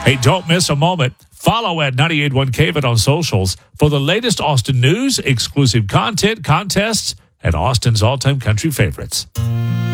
Hey, don't miss a moment. Follow at 98.1 KVIT on socials for the latest Austin news, exclusive content, contests, and Austin's all-time country favorites.